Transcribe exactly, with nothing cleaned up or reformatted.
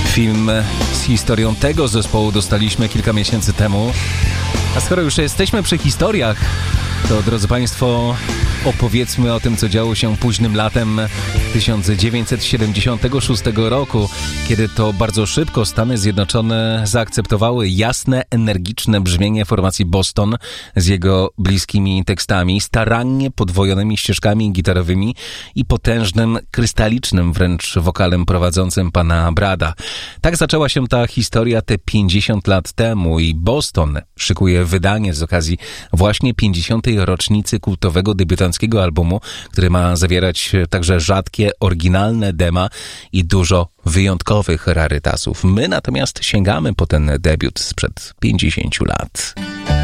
Film z historią tego zespołu dostaliśmy kilka miesięcy temu. A skoro już jesteśmy przy historiach, to drodzy Państwo, opowiedzmy o tym, co działo się późnym latem tysiąc dziewięćset siedemdziesiątego szóstego roku, kiedy to bardzo szybko Stany Zjednoczone zaakceptowały jasne, energiczne brzmienie formacji Boston z jego bliskimi tekstami, starannie podwojonymi ścieżkami gitarowymi i potężnym, krystalicznym wręcz wokalem prowadzącym pana Brada. Tak zaczęła się ta historia te pięćdziesiąt lat temu i Boston szykuje wydanie z okazji właśnie pięćdziesiątej rocznicy kultowego debiutanckiego albumu, który ma zawierać także rzadkie, oryginalne dema i dużo wyjątkowych rarytasów. My natomiast sięgamy po ten debiut sprzed pięćdziesięciu lat.